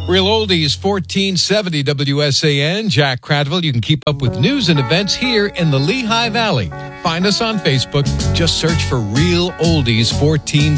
Real Oldies 1470 WSAN, Jack Cradville. You can keep up with news and events here in the Lehigh Valley. Find us on Facebook. Just search for Real Oldies 1470.